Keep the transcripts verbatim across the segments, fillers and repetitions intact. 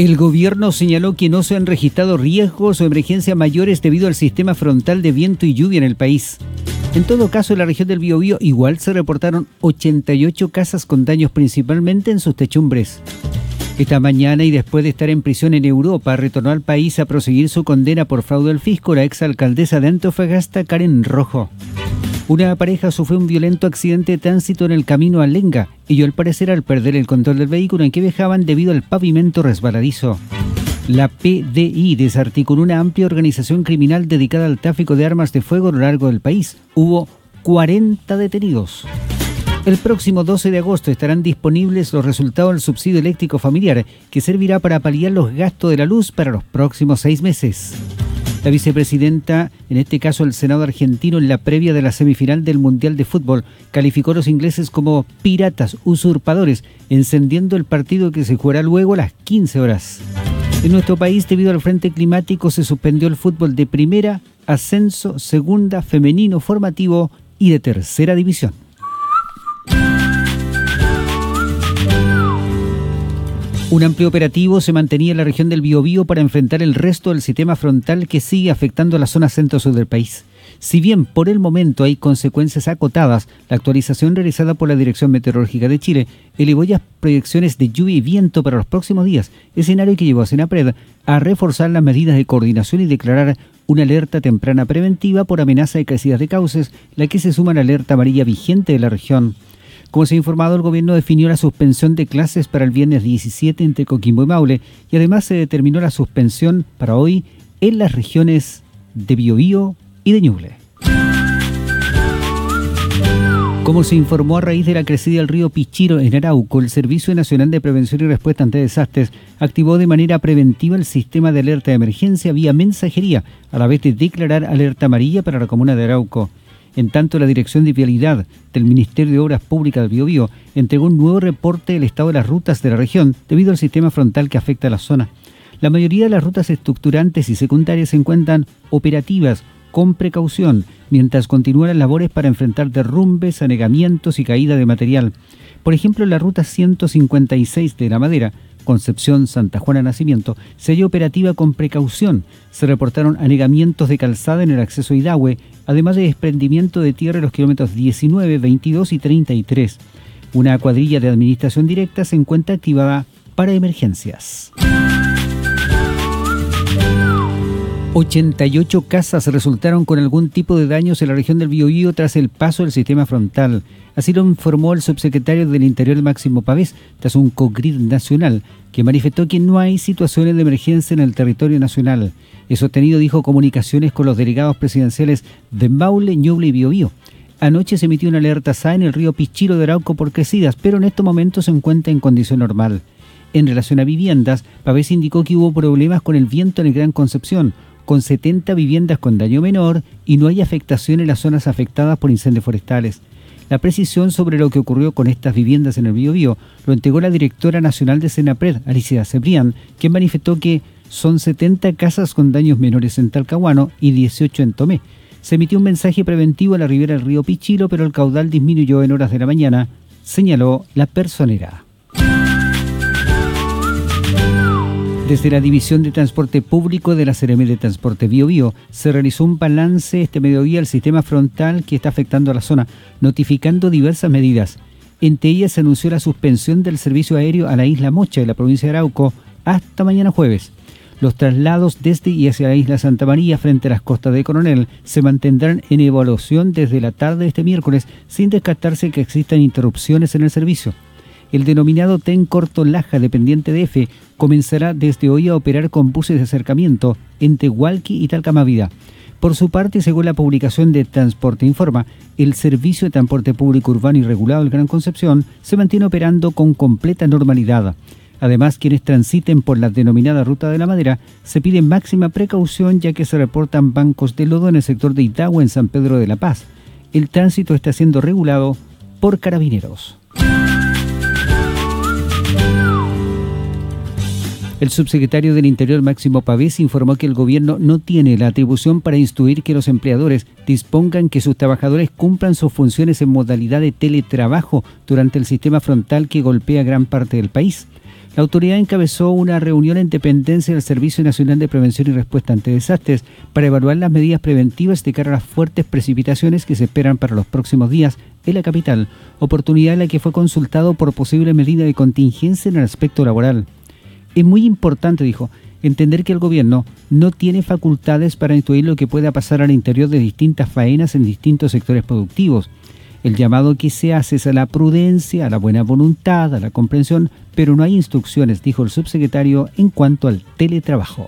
El gobierno señaló que no se han registrado riesgos o emergencias mayores debido al sistema frontal de viento y lluvia en el país. En todo caso, en la región del Biobío igual se reportaron ochenta y ocho casas con daños principalmente en sus techumbres. Esta mañana, y después de estar en prisión en Europa, retornó al país a proseguir su condena por fraude al fisco la exalcaldesa de Antofagasta, Karen Rojo. Una pareja sufrió un violento accidente de tránsito en el camino a Lenga, ello al parecer al perder el control del vehículo en que viajaban debido al pavimento resbaladizo. La P D I desarticuló una amplia organización criminal dedicada al tráfico de armas de fuego a lo largo del país. Hubo cuarenta detenidos. El próximo doce de agosto estarán disponibles los resultados del subsidio eléctrico familiar, que servirá para paliar los gastos de la luz para los próximos seis meses. La vicepresidenta, en este caso el Senado argentino, en la previa de la semifinal del Mundial de Fútbol, calificó a los ingleses como piratas, usurpadores, encendiendo el partido que se jugará luego a las quince horas. En nuestro país, debido al frente climático, se suspendió el fútbol de primera, ascenso, segunda, femenino, formativo y de tercera división. Un amplio operativo se mantenía en la región del Biobío para enfrentar el resto del sistema frontal que sigue afectando a la zona centro-sur del país. Si bien por el momento hay consecuencias acotadas, la actualización realizada por la Dirección Meteorológica de Chile elevó ya proyecciones de lluvia y viento para los próximos días, escenario que llevó a Senapred a reforzar las medidas de coordinación y declarar una alerta temprana preventiva por amenaza de crecidas de cauces, la que se suma a la alerta amarilla vigente de la región. Como se ha informado, el gobierno definió la suspensión de clases para el viernes diecisiete entre Coquimbo y Maule y además se determinó la suspensión para hoy en las regiones de Biobío y de Ñuble. Como se informó a raíz de la crecida del río Pichiro en Arauco, el Servicio Nacional de Prevención y Respuesta ante Desastres activó de manera preventiva el sistema de alerta de emergencia vía mensajería, a la vez de declarar alerta amarilla para la comuna de Arauco. En tanto, la Dirección de Vialidad del Ministerio de Obras Públicas del Biobío entregó un nuevo reporte del estado de las rutas de la región debido al sistema frontal que afecta a la zona. La mayoría de las rutas estructurantes y secundarias se encuentran operativas con precaución, mientras continúan las labores para enfrentar derrumbes, anegamientos y caída de material. Por ejemplo, la ruta ciento cincuenta y seis de La Madera, Concepción-Santa Juana Nacimiento, se halló operativa con precaución. Se reportaron anegamientos de calzada en el acceso a Idahue, además de desprendimiento de tierra en los kilómetros diecinueve, veintidós y treinta y tres. Una cuadrilla de administración directa se encuentra activada para emergencias. ochenta y ocho casas resultaron con algún tipo de daños en la región del Biobío tras el paso del sistema frontal. Así lo informó el subsecretario del Interior, Máximo Pavés, tras un COGRID nacional, que manifestó que no hay situaciones de emergencia en el territorio nacional. He sostenido, dijo, comunicaciones con los delegados presidenciales de Maule, Ñuble y Biobío. Anoche se emitió una alerta S A en el río Pichiro de Arauco por crecidas, pero en estos momentos se encuentra en condición normal. En relación a viviendas, Pavés indicó que hubo problemas con el viento en el Gran Concepción, con setenta viviendas con daño menor y no hay afectación en las zonas afectadas por incendios forestales. La precisión sobre lo que ocurrió con estas viviendas en el Biobío lo entregó la directora nacional de Senapred, Alicia Cebrián, quien manifestó que son setenta casas con daños menores en Talcahuano y dieciocho en Tomé. Se emitió un mensaje preventivo a la ribera del río Pichiro, pero el caudal disminuyó en horas de la mañana, señaló la personera. Desde la División de Transporte Público de la Seremi de Transporte Biobío se realizó un balance este mediodía al sistema frontal que está afectando a la zona, notificando diversas medidas. Entre ellas se anunció la suspensión del servicio aéreo a la isla Mocha de la provincia de Arauco hasta mañana jueves. Los traslados desde y hacia la isla Santa María frente a las costas de Coronel se mantendrán en evaluación desde la tarde de este miércoles, sin descartarse que existan interrupciones en el servicio. El denominado Tren Corto Laja, dependiente de EFE, comenzará desde hoy a operar con buses de acercamiento entre Hualqui y Talcamavida. Por su parte, según la publicación de Transporte Informa, el Servicio de Transporte Público Urbano y Regulado del Gran Concepción se mantiene operando con completa normalidad. Además, quienes transiten por la denominada Ruta de la Madera se pide máxima precaución, ya que se reportan bancos de lodo en el sector de Itagua, en San Pedro de la Paz. El tránsito está siendo regulado por carabineros. El subsecretario del Interior, Máximo Pavés, informó que el gobierno no tiene la atribución para instruir que los empleadores dispongan que sus trabajadores cumplan sus funciones en modalidad de teletrabajo durante el sistema frontal que golpea gran parte del país. La autoridad encabezó una reunión en dependencia del Servicio Nacional de Prevención y Respuesta ante Desastres para evaluar las medidas preventivas de cara a las fuertes precipitaciones que se esperan para los próximos días en la capital, oportunidad en la que fue consultado por posible medida de contingencia en el aspecto laboral. Es muy importante, dijo, entender que el gobierno no tiene facultades para intuir lo que pueda pasar al interior de distintas faenas en distintos sectores productivos. El llamado que se hace es a la prudencia, a la buena voluntad, a la comprensión, pero no hay instrucciones, dijo el subsecretario en cuanto al teletrabajo.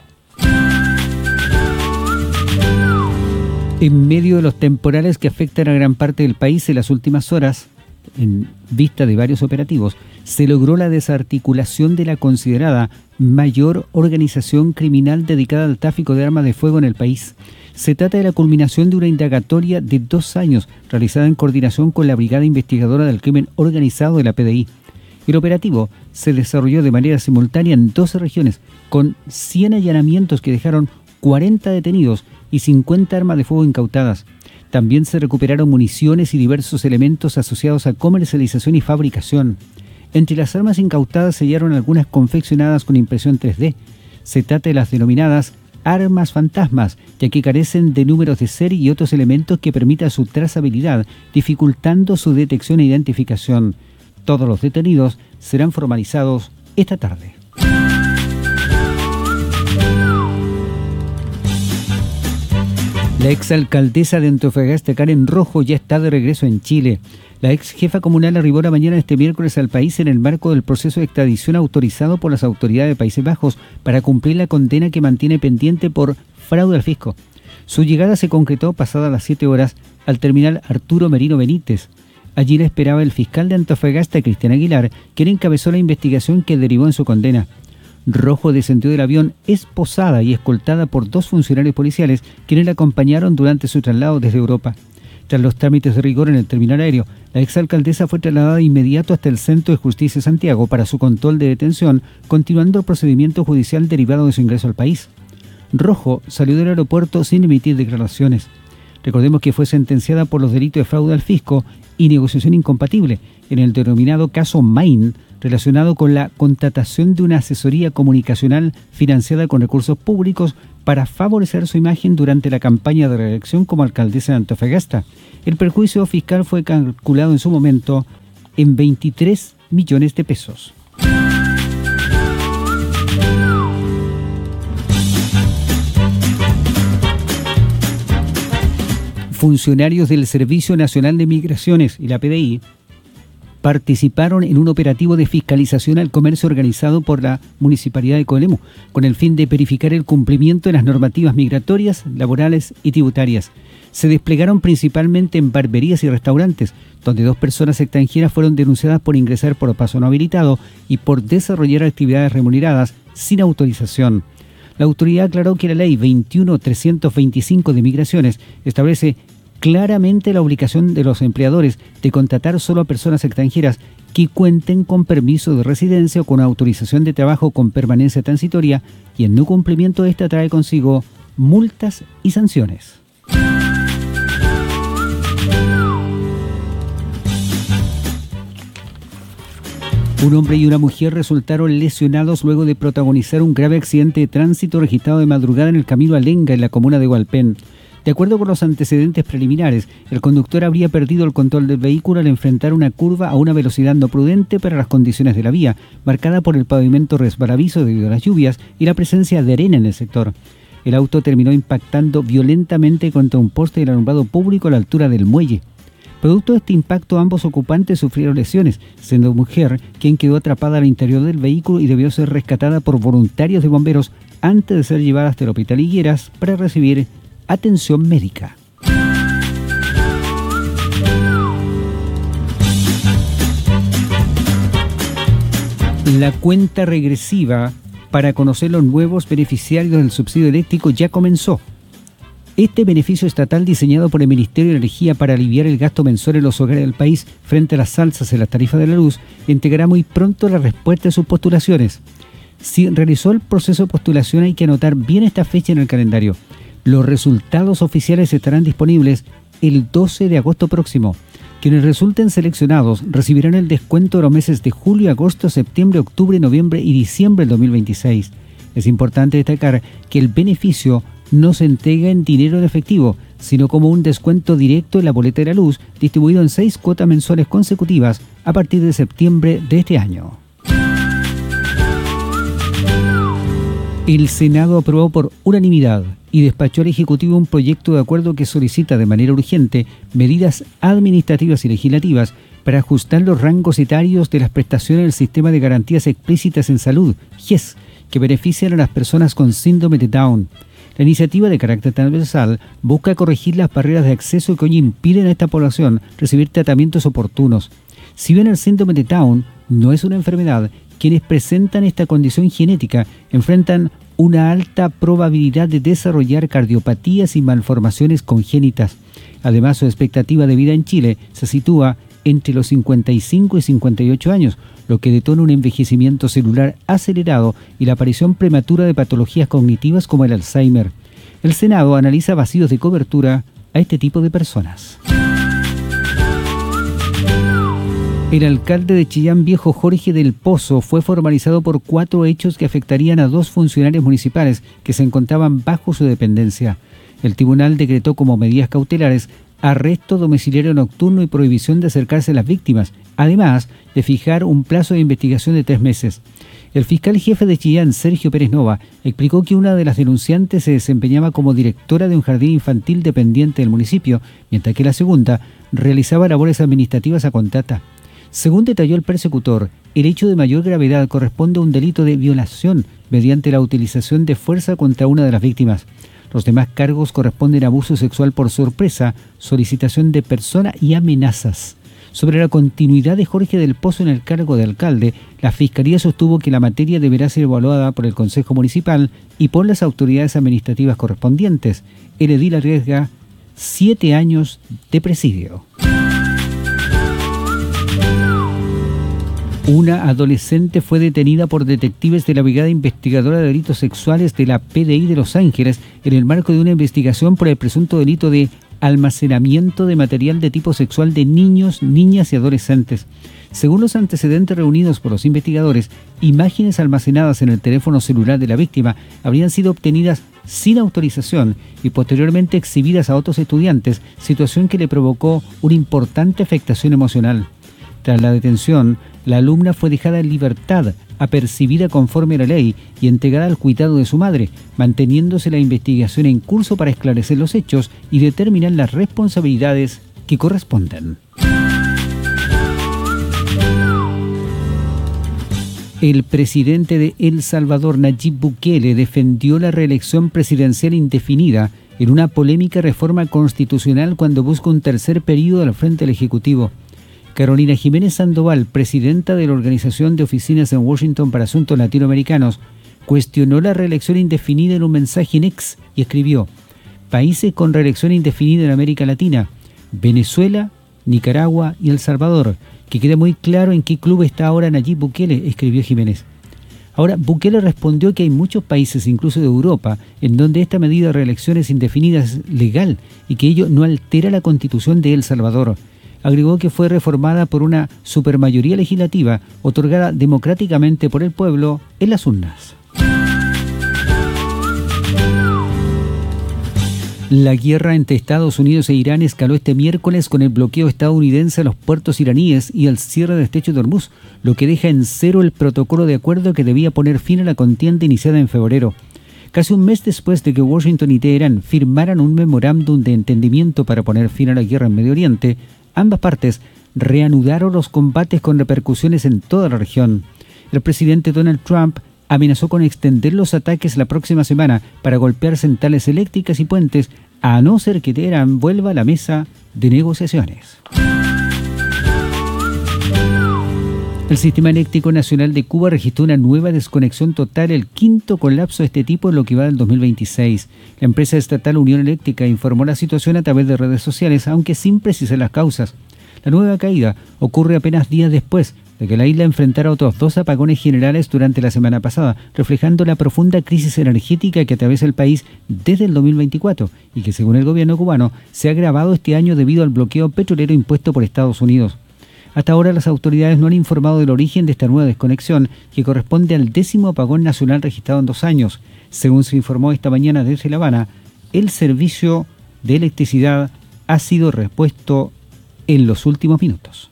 En medio de los temporales que afectan a gran parte del país en las últimas horas, en vista de varios operativos, se logró la desarticulación de la considerada mayor organización criminal dedicada al tráfico de armas de fuego en el país. Se trata de la culminación de una indagatoria de dos años realizada en coordinación con la Brigada Investigadora del Crimen Organizado de la P D I. El operativo se desarrolló de manera simultánea en doce regiones, con cien allanamientos que dejaron cuarenta detenidos y cincuenta armas de fuego incautadas. También se recuperaron municiones y diversos elementos asociados a comercialización y fabricación. Entre las armas incautadas se hallaron algunas confeccionadas con impresión tres D. Se trata de las denominadas armas fantasmas, ya que carecen de números de serie y otros elementos que permitan su trazabilidad, dificultando su detección e identificación. Todos los detenidos serán formalizados esta tarde. La exalcaldesa de Antofagasta, Karen Rojo, ya está de regreso en Chile. La ex jefa comunal arribó la mañana de este miércoles al país en el marco del proceso de extradición autorizado por las autoridades de Países Bajos para cumplir la condena que mantiene pendiente por fraude al fisco. Su llegada se concretó pasadas las siete horas al terminal Arturo Merino Benítez. Allí la esperaba el fiscal de Antofagasta, Cristian Aguilar, quien encabezó la investigación que derivó en su condena. Rojo descendió del avión esposada y escoltada por dos funcionarios policiales quienes la acompañaron durante su traslado desde Europa. Tras los trámites de rigor en el terminal aéreo, la exalcaldesa fue trasladada de inmediato hasta el Centro de Justicia de Santiago para su control de detención, continuando el procedimiento judicial derivado de su ingreso al país. Rojo salió del aeropuerto sin emitir declaraciones. Recordemos que fue sentenciada por los delitos de fraude al fisco y negociación incompatible en el denominado caso Main, relacionado con la contratación de una asesoría comunicacional financiada con recursos públicos para favorecer su imagen durante la campaña de reelección como alcaldesa de Antofagasta. El perjuicio fiscal fue calculado en su momento en veintitrés millones de pesos. Funcionarios del Servicio Nacional de Migraciones y la P D I participaron en un operativo de fiscalización al comercio organizado por la Municipalidad de Coelemu, con el fin de verificar el cumplimiento de las normativas migratorias, laborales y tributarias. Se desplegaron principalmente en barberías y restaurantes, donde dos personas extranjeras fueron denunciadas por ingresar por paso no habilitado y por desarrollar actividades remuneradas sin autorización. La autoridad aclaró que la ley veintiuno mil trescientos veinticinco de migraciones establece claramente la obligación de los empleadores de contratar solo a personas extranjeras que cuenten con permiso de residencia o con autorización de trabajo con permanencia transitoria, y el no cumplimiento de esta trae consigo multas y sanciones. Un hombre y una mujer resultaron lesionados luego de protagonizar un grave accidente de tránsito registrado de madrugada en el camino a Lenga, en la comuna de Hualpén. De acuerdo con los antecedentes preliminares, el conductor habría perdido el control del vehículo al enfrentar una curva a una velocidad no prudente para las condiciones de la vía, marcada por el pavimento resbaladizo debido a las lluvias y la presencia de arena en el sector. El auto terminó impactando violentamente contra un poste del alumbrado público a la altura del muelle. Producto de este impacto, ambos ocupantes sufrieron lesiones, siendo mujer quien quedó atrapada al interior del vehículo y debió ser rescatada por voluntarios de bomberos antes de ser llevada hasta el Hospital Higueras para recibir atención médica. La cuenta regresiva para conocer los nuevos beneficiarios del subsidio eléctrico ya comenzó. Este beneficio estatal, diseñado por el Ministerio de Energía para aliviar el gasto mensual en los hogares del país frente a las alzas en las tarifas de la luz, entregará muy pronto la respuesta de sus postulaciones. Si realizó el proceso de postulación, hay que anotar bien esta fecha en el calendario. Los resultados oficiales estarán disponibles el doce de agosto próximo. Quienes resulten seleccionados recibirán el descuento de los meses de julio, agosto, septiembre, octubre, noviembre y diciembre del dos mil veintiséis. Es importante destacar que el beneficio no se entrega en dinero en efectivo, sino como un descuento directo en la boleta de la luz, distribuido en seis cuotas mensuales consecutivas a partir de septiembre de este año. El Senado aprobó por unanimidad y despachó al Ejecutivo un proyecto de acuerdo que solicita de manera urgente medidas administrativas y legislativas para ajustar los rangos etarios de las prestaciones del Sistema de Garantías Explícitas en Salud, G E S, que benefician a las personas con síndrome de Down. La iniciativa de carácter transversal busca corregir las barreras de acceso que hoy impiden a esta población recibir tratamientos oportunos. Si bien el síndrome de Down no es una enfermedad, quienes presentan esta condición genética enfrentan una alta probabilidad de desarrollar cardiopatías y malformaciones congénitas. Además, su expectativa de vida en Chile se sitúa entre los cincuenta y cinco y cincuenta y ocho años, lo que detona un envejecimiento celular acelerado y la aparición prematura de patologías cognitivas como el Alzheimer. El Senado analiza vacíos de cobertura a este tipo de personas. El alcalde de Chillán Viejo, Jorge del Pozo, fue formalizado por cuatro hechos que afectarían a dos funcionarios municipales que se encontraban bajo su dependencia. El tribunal decretó como medidas cautelares arresto domiciliario nocturno y prohibición de acercarse a las víctimas, además de fijar un plazo de investigación de tres meses. El fiscal jefe de Chillán, Sergio Pérez Nova, explicó que una de las denunciantes se desempeñaba como directora de un jardín infantil dependiente del municipio, mientras que la segunda realizaba labores administrativas a contrata. Según detalló el persecutor, el hecho de mayor gravedad corresponde a un delito de violación mediante la utilización de fuerza contra una de las víctimas. Los demás cargos corresponden a abuso sexual por sorpresa, solicitación de persona y amenazas. Sobre la continuidad de Jorge del Pozo en el cargo de alcalde, la Fiscalía sostuvo que la materia deberá ser evaluada por el Consejo Municipal y por las autoridades administrativas correspondientes. El edil arriesga siete años de presidio. Una adolescente fue detenida por detectives de la Brigada Investigadora de Delitos Sexuales de la P D I de Los Ángeles en el marco de una investigación por el presunto delito de almacenamiento de material de tipo sexual de niños, niñas y adolescentes. Según los antecedentes reunidos por los investigadores, imágenes almacenadas en el teléfono celular de la víctima habrían sido obtenidas sin autorización y posteriormente exhibidas a otros estudiantes, situación que le provocó una importante afectación emocional. Tras la detención, la alumna fue dejada en libertad, apercibida conforme a la ley y entregada al cuidado de su madre, manteniéndose la investigación en curso para esclarecer los hechos y determinar las responsabilidades que corresponden. El presidente de El Salvador, Nayib Bukele, defendió la reelección presidencial indefinida en una polémica reforma constitucional cuando busca un tercer periodo al frente del Ejecutivo. Carolina Jiménez Sandoval, presidenta de la Organización de Oficinas en Washington para Asuntos Latinoamericanos, cuestionó la reelección indefinida en un mensaje en X y escribió: países con reelección indefinida en América Latina, Venezuela, Nicaragua y El Salvador, que quede muy claro en qué club está ahora Nayib Bukele, escribió Jiménez. Ahora, Bukele respondió que hay muchos países, incluso de Europa, en donde esta medida de reelecciones indefinidas es legal y que ello no altera la Constitución de El Salvador. Agregó que fue reformada por una supermayoría legislativa otorgada democráticamente por el pueblo en las urnas. La guerra entre Estados Unidos e Irán escaló este miércoles con el bloqueo estadounidense a los puertos iraníes y el cierre del estrecho de Hormuz, lo que deja en cero el protocolo de acuerdo que debía poner fin a la contienda iniciada en febrero. Casi un mes después de que Washington y Teherán firmaran un memorándum de entendimiento para poner fin a la guerra en Medio Oriente, ambas partes reanudaron los combates con repercusiones en toda la región. El presidente Donald Trump amenazó con extender los ataques la próxima semana para golpear centrales eléctricas y puentes, a no ser que Teherán vuelva a la mesa de negociaciones. El Sistema Eléctrico Nacional de Cuba registró una nueva desconexión total, el quinto colapso de este tipo en lo que va del dos mil veintiséis. La empresa estatal Unión Eléctrica informó la situación a través de redes sociales, aunque sin precisar las causas. La nueva caída ocurre apenas días después de que la isla enfrentara otros dos apagones generales durante la semana pasada, reflejando la profunda crisis energética que atraviesa el país desde el dos mil veinticuatro y que, según el gobierno cubano, se ha agravado este año debido al bloqueo petrolero impuesto por Estados Unidos. Hasta ahora las autoridades no han informado del origen de esta nueva desconexión, que corresponde al décimo apagón nacional registrado en dos años. Según se informó esta mañana desde La Habana, el servicio de electricidad ha sido repuesto en los últimos minutos.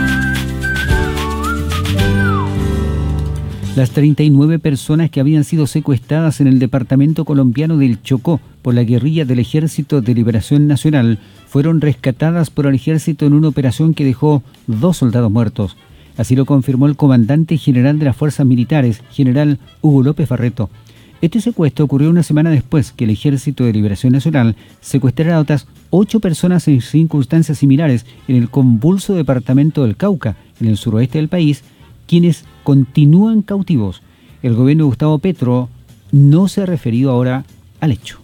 Las treinta y nueve personas que habían sido secuestradas en el departamento colombiano del Chocó por la guerrilla del Ejército de Liberación Nacional fueron rescatadas por el ejército en una operación que dejó dos soldados muertos. Así lo confirmó el comandante general de las fuerzas militares, general Hugo López Barreto. Este secuestro ocurrió una semana después que el Ejército de Liberación Nacional secuestrara a otras ocho personas en circunstancias similares en el convulso departamento del Cauca, en el suroeste del país, quienes continúan cautivos. El gobierno de Gustavo Petro no se ha referido ahora al hecho.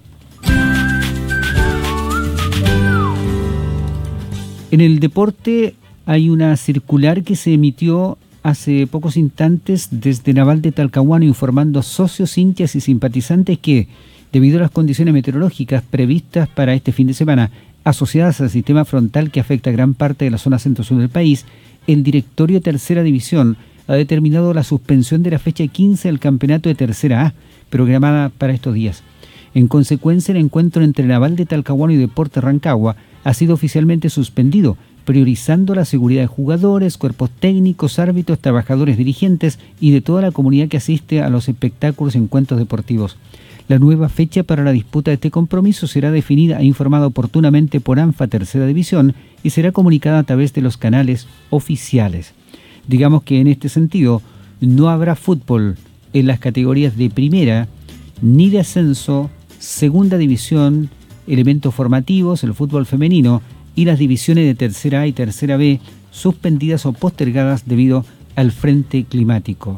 En el deporte hay una circular que se emitió hace pocos instantes desde Naval de Talcahuano informando a socios, hinchas y simpatizantes que, debido a las condiciones meteorológicas previstas para este fin de semana, asociadas al sistema frontal que afecta a gran parte de la zona centro-sur del país, el directorio de Tercera División ha determinado la suspensión de la fecha quince del campeonato de Tercera A, programada para estos días. En consecuencia, el encuentro entre Naval de Talcahuano y Deportes Rancagua ha sido oficialmente suspendido, priorizando la seguridad de jugadores, cuerpos técnicos, árbitros, trabajadores, dirigentes y de toda la comunidad que asiste a los espectáculos y encuentros deportivos. La nueva fecha para la disputa de este compromiso será definida e informada oportunamente por ANFA Tercera División y será comunicada a través de los canales oficiales. Digamos que en este sentido no habrá fútbol en las categorías de primera, ni de ascenso, segunda división, elementos formativos, el fútbol femenino y las divisiones de tercera A y tercera B suspendidas o postergadas debido al frente climático.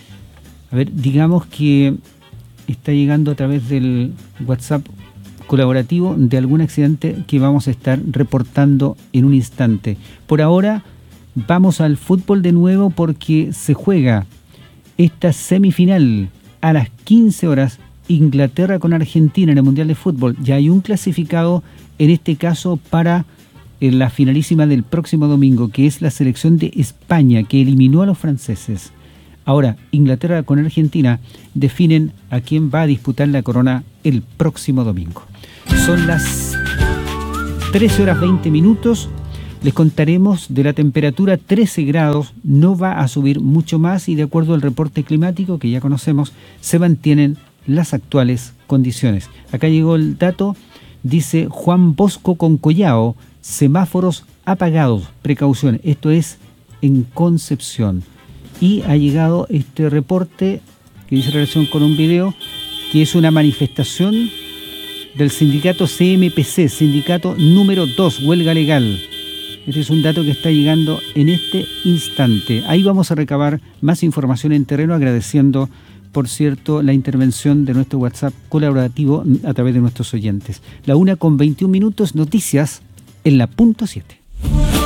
A ver, digamos que está llegando a través del WhatsApp colaborativo de algún accidente que vamos a estar reportando en un instante. Por ahora vamos al fútbol de nuevo porque se juega esta semifinal a las quince horas, Inglaterra con Argentina en el Mundial de Fútbol. Ya hay un clasificado, en este caso para la finalísima del próximo domingo, que es la selección de España, que eliminó a los franceses. Ahora, Inglaterra con Argentina definen a quién va a disputar la corona el próximo domingo. Son las trece horas veinte minutos. Les contaremos de la temperatura, trece grados, no va a subir mucho más y de acuerdo al reporte climático que ya conocemos, se mantienen las actuales condiciones. Acá llegó el dato, dice Juan Bosco con Collao, semáforos apagados, precaución, esto es en Concepción. Y ha llegado este reporte que dice relación con un video, que es una manifestación del sindicato C M P C, sindicato número dos, huelga legal. Este es un dato que está llegando en este instante. Ahí vamos a recabar más información en terreno, agradeciendo, por cierto, la intervención de nuestro WhatsApp colaborativo a través de nuestros oyentes. La una con veintiún minutos, noticias en la punto siete.